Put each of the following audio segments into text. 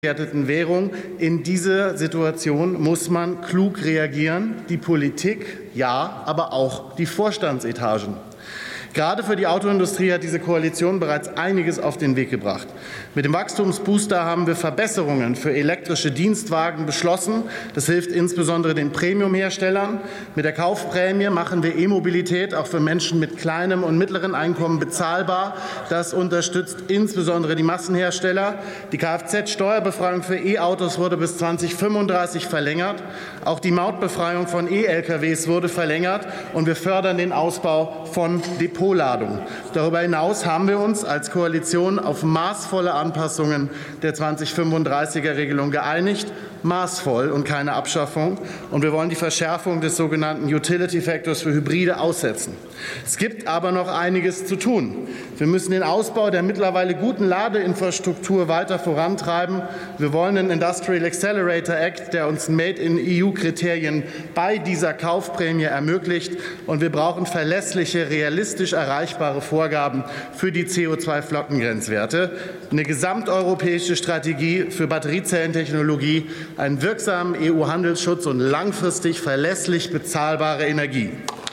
gewerteten Währung. In dieser Situation muss man klug reagieren. Die Politik, ja, aber auch die Vorstandsetagen. Gerade für die Autoindustrie hat diese Koalition bereits einiges auf den Weg gebracht. Mit dem Wachstumsbooster haben wir Verbesserungen für elektrische Dienstwagen beschlossen. Das hilft insbesondere den Premiumherstellern. Mit der Kaufprämie machen wir E-Mobilität auch für Menschen mit kleinem und mittleren Einkommen bezahlbar. Das unterstützt insbesondere die Massenhersteller. Die Kfz-Steuerbefreiung für E-Autos wurde bis 2035 verlängert. Auch die Mautbefreiung von E-LKWs wurde verlängert. Und wir fördern den Ausbau von Depotladung. Darüber hinaus haben wir uns als Koalition auf maßvolle Anpassungen der 2035er-Regelung geeinigt. Maßvoll und keine Abschaffung. Und wir wollen die Verschärfung des sogenannten Utility Factors für Hybride aussetzen. Es gibt aber noch einiges zu tun. Wir müssen den Ausbau der mittlerweile guten Ladeinfrastruktur weiter vorantreiben. Wir wollen einen Industrial Accelerator Act, der uns Made-in-EU-Kriterien bei dieser Kaufprämie ermöglicht. Und wir brauchen verlässliche, realistisch erreichbare Vorgaben für die CO2-Flottengrenzwerte, eine gesamteuropäische Strategie für Batteriezellentechnologie, einen wirksamen EU-Handelsschutz und langfristig verlässlich bezahlbare Energie.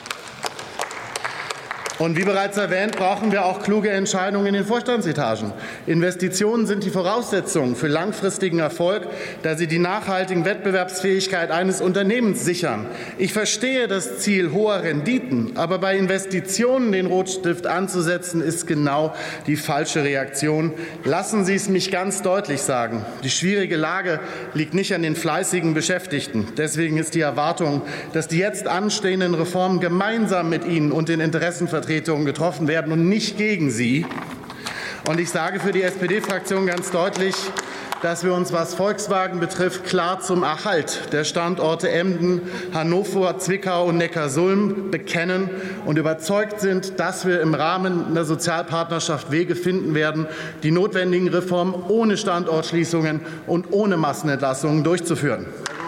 Und wie bereits erwähnt, brauchen wir auch kluge Entscheidungen in den Vorstandsetagen. Investitionen sind die Voraussetzung für langfristigen Erfolg, da sie die nachhaltige Wettbewerbsfähigkeit eines Unternehmens sichern. Ich verstehe das Ziel hoher Renditen, aber bei Investitionen den Rotstift anzusetzen, ist genau die falsche Reaktion. Lassen Sie es mich ganz deutlich sagen. Die schwierige Lage liegt nicht an den fleißigen Beschäftigten. Deswegen ist die Erwartung, dass die jetzt anstehenden Reformen gemeinsam mit Ihnen und den Interessenvertretungen getroffen werden und nicht gegen sie. Und ich sage für die SPD-Fraktion ganz deutlich, dass wir uns, was Volkswagen betrifft, klar zum Erhalt der Standorte Emden, Hannover, Zwickau und Neckarsulm bekennen und überzeugt sind, dass wir im Rahmen der Sozialpartnerschaft Wege finden werden, die notwendigen Reformen ohne Standortschließungen und ohne Massenentlassungen durchzuführen.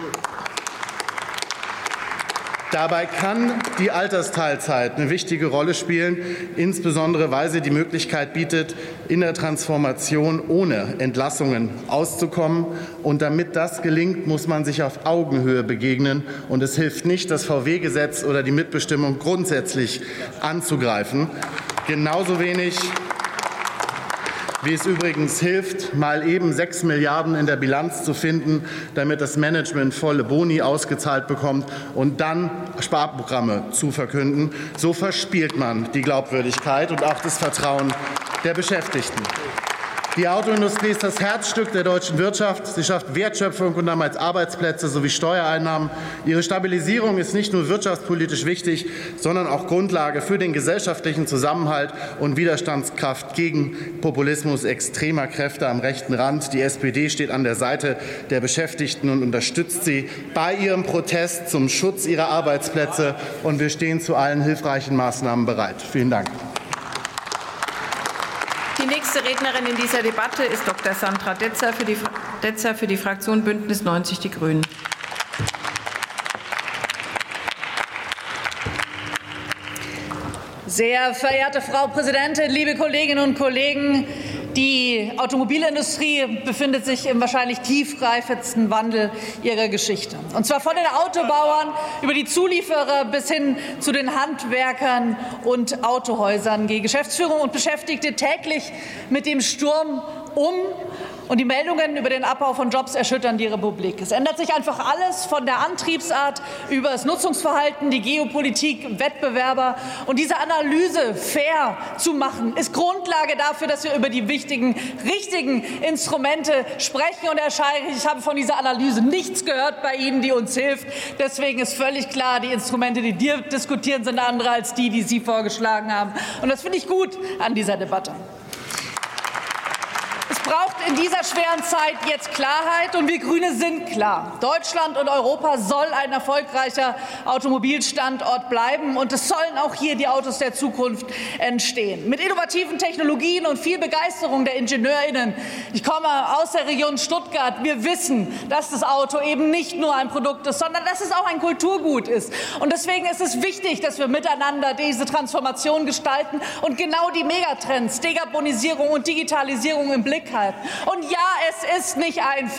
Dabei kann die Altersteilzeit eine wichtige Rolle spielen, insbesondere weil sie die Möglichkeit bietet, in der Transformation ohne Entlassungen auszukommen. Und damit das gelingt, muss man sich auf Augenhöhe begegnen. Und es hilft nicht, das VW-Gesetz oder die Mitbestimmung grundsätzlich anzugreifen. Genauso wenig wie es übrigens hilft, mal eben 6 Milliarden in der Bilanz zu finden, damit das Management volle Boni ausgezahlt bekommt und dann Sparprogramme zu verkünden. So verspielt man die Glaubwürdigkeit und auch das Vertrauen der Beschäftigten. Die Autoindustrie ist das Herzstück der deutschen Wirtschaft. Sie schafft Wertschöpfung und damit Arbeitsplätze sowie Steuereinnahmen. Ihre Stabilisierung ist nicht nur wirtschaftspolitisch wichtig, sondern auch Grundlage für den gesellschaftlichen Zusammenhalt und Widerstandskraft gegen Populismus extremer Kräfte am rechten Rand. Die SPD steht an der Seite der Beschäftigten und unterstützt sie bei ihrem Protest zum Schutz ihrer Arbeitsplätze. Und wir stehen zu allen hilfreichen Maßnahmen bereit. Vielen Dank. Die nächste Rednerin in dieser Debatte ist Dr. Sandra Detzer für die Fraktion Bündnis 90 Die Grünen. Sehr verehrte Frau Präsidentin, liebe Kolleginnen und Kollegen! Die Automobilindustrie befindet sich im wahrscheinlich tiefgreifendsten Wandel ihrer Geschichte. Und zwar von den Autobauern über die Zulieferer bis hin zu den Handwerkern und Autohäusern. Die Geschäftsführung und Beschäftigte täglich mit dem Sturm um. Und die Meldungen über den Abbau von Jobs erschüttern die Republik. Es ändert sich einfach alles von der Antriebsart über das Nutzungsverhalten, die Geopolitik, Wettbewerber. Und diese Analyse fair zu machen, ist Grundlage dafür, dass wir über die wichtigen, richtigen Instrumente sprechen. Und Herr Scheuer, ich habe von dieser Analyse nichts gehört bei Ihnen, die uns hilft. Deswegen ist völlig klar, die Instrumente, die wir diskutieren, sind andere als die, die Sie vorgeschlagen haben. Und das finde ich gut an dieser Debatte. Es braucht in dieser schweren Zeit jetzt Klarheit, und wir Grüne sind klar. Deutschland und Europa soll ein erfolgreicher Automobilstandort bleiben, und es sollen auch hier die Autos der Zukunft entstehen. Mit innovativen Technologien und viel Begeisterung der IngenieurInnen. Ich komme aus der Region Stuttgart. Wir wissen, dass das Auto eben nicht nur ein Produkt ist, sondern dass es auch ein Kulturgut ist. Und deswegen ist es wichtig, dass wir miteinander diese Transformation gestalten und genau die Megatrends Dekarbonisierung und Digitalisierung im Blick halten. Und ja, es ist nicht einfach.